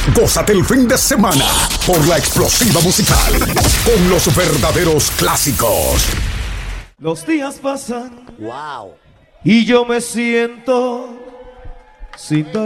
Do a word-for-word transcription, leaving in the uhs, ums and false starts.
Gózate el fin de semana por la explosiva musical con los verdaderos clásicos. Los días pasan. Wow. Y yo me siento sin dolor.